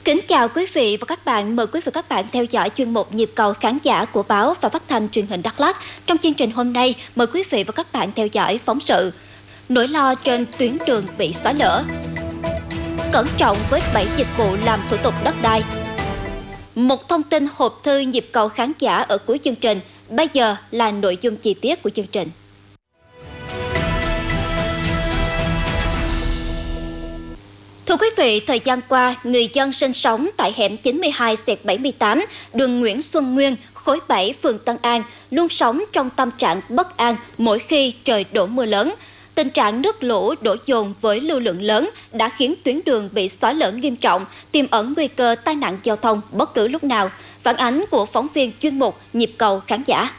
Kính chào quý vị và các bạn. Mời quý vị và các bạn theo dõi chuyên mục Nhịp cầu khán giả của báo và phát thanh truyền hình Đắk Lắk. Trong chương trình hôm nay, mời quý vị và các bạn theo dõi phóng sự nỗi lo trên tuyến đường bị xói lở, cẩn trọng với 7 dịch vụ làm thủ tục đất đai. Một thông tin hộp thư nhịp cầu khán giả ở cuối chương trình. Bây giờ là nội dung chi tiết của chương trình. Thưa quý vị, thời gian qua, người dân sinh sống tại hẻm 92/78, đường Nguyễn Xuân Nguyên, khối 7, phường Tân An luôn sống trong tâm trạng bất an mỗi khi trời đổ mưa lớn. Tình trạng nước lũ đổ dồn với lưu lượng lớn đã khiến tuyến đường bị xói lở nghiêm trọng, tiềm ẩn nguy cơ tai nạn giao thông bất cứ lúc nào. Phản ánh của phóng viên chuyên mục Nhịp cầu khán giả.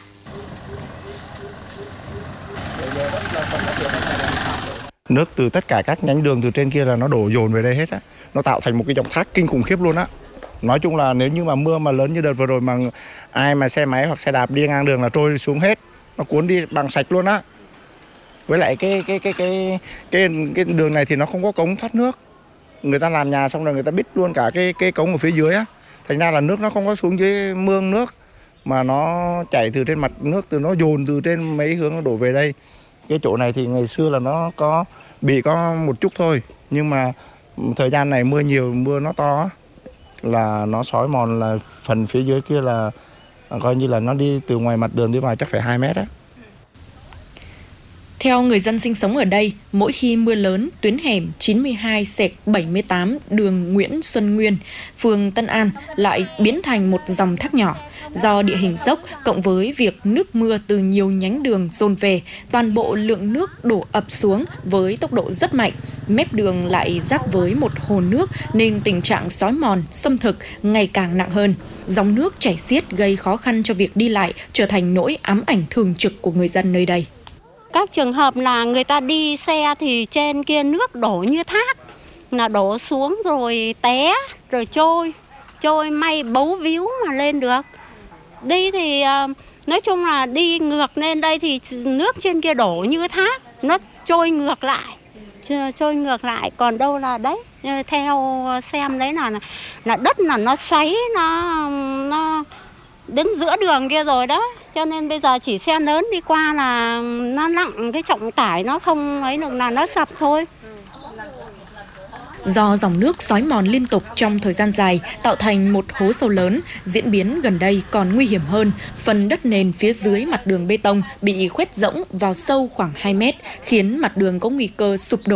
Nước từ tất cả các nhánh đường từ trên kia là nó đổ dồn về đây hết á. Nó tạo thành một cái dòng thác kinh khủng khiếp luôn á. Nói chung là nếu như mà mưa mà lớn như đợt vừa rồi mà ai mà xe máy hoặc xe đạp đi ngang đường là trôi xuống hết. Nó cuốn đi bằng sạch luôn á. Với lại cái đường này thì nó không có cống thoát nước. Người ta làm nhà xong rồi người ta bít luôn cả cái cống ở phía dưới á. Thành ra là nước nó không có xuống dưới mương nước mà nó chảy từ trên mặt nước, từ nó dồn từ trên mấy hướng nó đổ về đây. Cái chỗ này thì ngày xưa là nó bị một chút thôi, nhưng mà thời gian này mưa nhiều, mưa nó to là nó xói mòn, là phần phía dưới kia là coi như là nó đi từ ngoài mặt đường đi vào chắc phải 2 mét á. Theo người dân sinh sống ở đây, mỗi khi mưa lớn, tuyến hẻm 92/78 đường Nguyễn Xuân Nguyên, phường Tân An lại biến thành một dòng thác nhỏ. Do địa hình dốc cộng với việc nước mưa từ nhiều nhánh đường dồn về, toàn bộ lượng nước đổ ập xuống với tốc độ rất mạnh. Mép đường lại giáp với một hồ nước nên tình trạng xói mòn, xâm thực ngày càng nặng hơn. Dòng nước chảy xiết gây khó khăn cho việc đi lại, trở thành nỗi ám ảnh thường trực của người dân nơi đây. Các trường hợp là người ta đi xe thì trên kia nước đổ như thác, là đổ xuống rồi té, rồi trôi may bấu víu mà lên được. Đi thì nói chung là đi ngược lên đây thì nước trên kia đổ như thác, nó trôi ngược lại, còn đâu là đấy, theo xem đấy là đất là nó xoáy, nó đến giữa đường kia rồi đó, cho nên bây giờ chỉ xe lớn đi qua là nó nặng, cái trọng tải nó không ấy được là nó sập thôi. Do dòng nước xói mòn liên tục trong thời gian dài tạo thành một hố sâu lớn, diễn biến gần đây còn nguy hiểm hơn. Phần đất nền phía dưới mặt đường bê tông bị khoét rỗng vào sâu khoảng 2 mét, khiến mặt đường có nguy cơ sụp đổ.